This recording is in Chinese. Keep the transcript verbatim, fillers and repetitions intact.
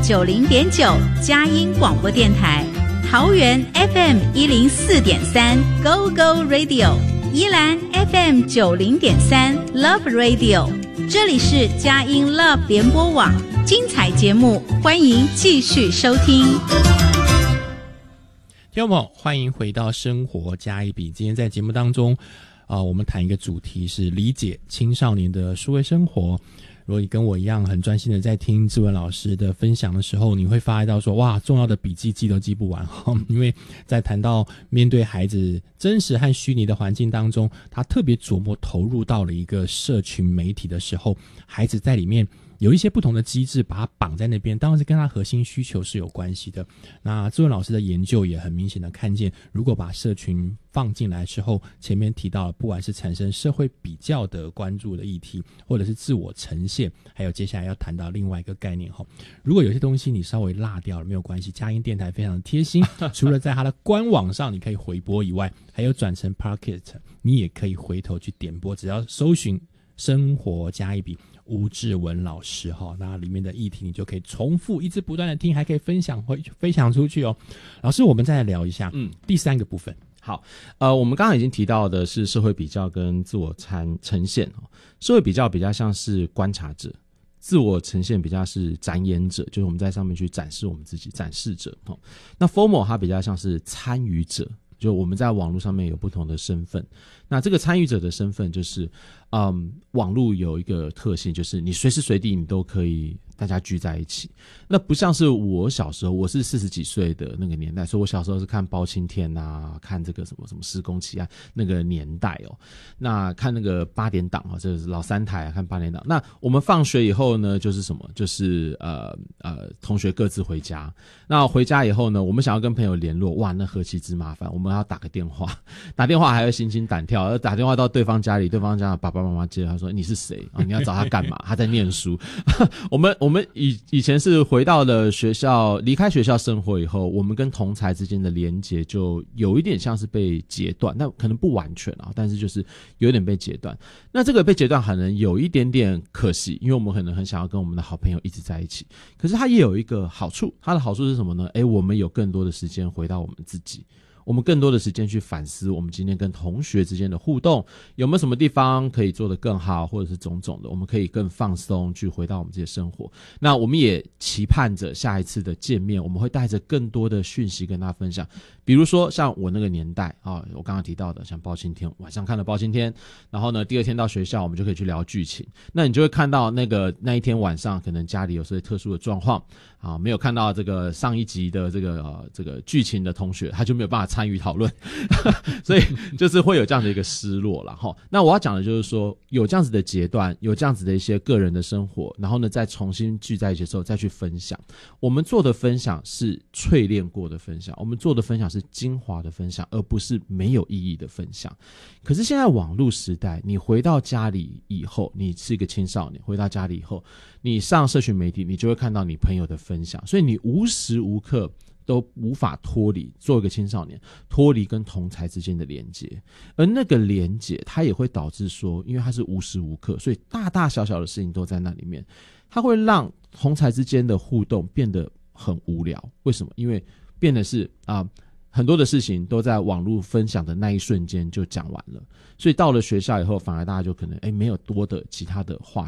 九零点九佳音广播电台，桃园 F M 一零四点三 Go Go Radio， 宜兰 F M 九零点三 Love Radio， 这里是佳音 Love 联播网，精彩节目欢迎继续收听。 听众朋友，欢迎回到生活加一笔。今天在节目当中啊、呃，我们谈一个主题是理解青少年的数位生活。如果你跟我一样很专心的在听志文老师的分享的时候，你会发现到说，哇，重要的笔记记都记不完哈，因为在谈到面对孩子真实和虚拟的环境当中，他特别琢磨投入到了一个社群媒体的时候，孩子在里面有一些不同的机制把它绑在那边，当然是跟他核心需求是有关系的。那志文老师的研究也很明显的看见，如果把社群放进来之后，前面提到了不管是产生社会比较的关注的议题，或者是自我呈现，还有接下来要谈到另外一个概念，如果有些东西你稍微落掉了没有关系，佳音电台非常贴心，除了在它的官网上你可以回播以外，还有转成 Podcast， 你也可以回头去点播，只要搜寻生活加一笔吴志文老师哈，那里面的议题你就可以重复一直不断的听，还可以分享回分享出去哦。老师，我们再来聊一下嗯第三个部分。 好，呃，我们刚刚已经提到的是社会比较跟自我呈呈现哦。社会比较比较像是观察者，自我呈现比较是展演者，就是我们在上面去展示我们自己，展示者哦。那 F O M O 它比较像是参与者，就我们在网络上面有不同的身份。那这个参与者的身份就是，嗯，网络有一个特性，就是你随时随地你都可以大家聚在一起。那不像是我小时候，我是四十几岁的那个年代，所以我小时候是看包青天啊，看这个什么什么施工奇案那个年代哦。那看那个八点档啊，这是老三台啊，看八点档。那我们放学以后呢，就是什么？就是呃呃，同学各自回家。那回家以后呢，我们想要跟朋友联络，哇，那何其之麻烦！我们要打个电话，打电话还要心惊胆跳。要打电话到对方家里，对方家的爸爸妈妈接，他说你是谁啊？你要找他干嘛？他在念书。我们我们以以前是回到了学校，离开学校生活以后，我们跟同侪之间的连结就有一点像是被截断，那可能不完全啊，但是就是有点被截断。那这个被截断可能有一点点可惜，因为我们可能很想要跟我们的好朋友一直在一起。可是它也有一个好处，它的好处是什么呢？诶，我们有更多的时间回到我们自己。我们更多的时间去反思我们今天跟同学之间的互动，有没有什么地方可以做得更好，或者是种种的，我们可以更放松去回到我们自己的生活。那我们也期盼着下一次的见面，我们会带着更多的讯息跟大家分享。比如说像我那个年代啊，我刚刚提到的像包青天，晚上看了包青天，然后呢第二天到学校我们就可以去聊剧情。那你就会看到那个那一天晚上可能家里有些特殊的状况啊，没有看到这个上一集的这个呃这个剧情的同学，他就没有办法参与讨论，所以就是会有这样的一个失落啦齁。那我要讲的就是说，有这样子的阶段，有这样子的一些个人的生活，然后呢再重新聚在一起的时候再去分享。我们做的分享是淬炼过的分享，我们做的分享是精华的分享，而不是没有意义的分享。可是现在网络时代，你回到家里以后，你是一个青少年，回到家里以后，你上社群媒体，你就会看到你朋友的分享，所以你无时无刻都无法脱离，做一个青少年脱离跟同侪之间的连结。而那个连结它也会导致说，因为它是无时无刻，所以大大小小的事情都在那里面，它会让同侪之间的互动变得很无聊。为什么？因为变得是啊、呃，很多的事情都在网络分享的那一瞬间就讲完了，所以到了学校以后，反而大家就可能哎没有多的其他的话